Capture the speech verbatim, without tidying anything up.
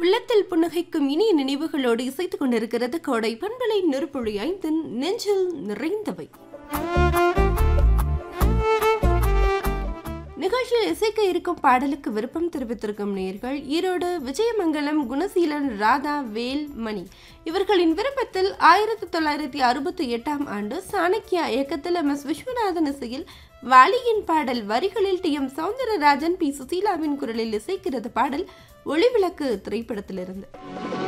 உள்ளத்தில் புன்னகைக்கும் இனிய நினைவுகளோடு இசைத்துக் கொண்டிருக்கிறது கோடை பண்பலை நெருப்புழி ஐந்தின் நெஞ்சில் நிறைந்தவை. நிகழ்ச்சியில் இசைக்க இருக்கும் பாடலுக்கு விருப்பம் தெரிவித்திருக்கும் நேயர்கள் ஈரோடு விஜயமங்கலம் குணசீலன் ராதா வேல் மணி இவர்களின் விருப்பத்தில் ஆயிரத்தி தொள்ளாயிரத்தி அறுபத்தி எட்டாம் ஆண்டு சாணக்கியா இயக்கத்தில் எம் எஸ் விஸ்வநாதன் இசையில் வாலியின் பாடல் வரிகளில் டி எம் சௌந்தரராஜன் பி சுசீலாவின் குரலில் இசைக்கிறது பாடல் ஒளிவிளக்கு திரைப்படத்திலிருந்து.